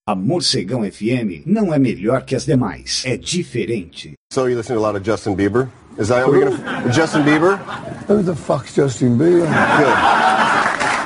A Morcegão FM não é melhor que as demais, é diferente. So you listen to a lot of Justin Bieber? Is that what we're gonna... Justin Bieber? Who the fuck's Justin Bieber? Good.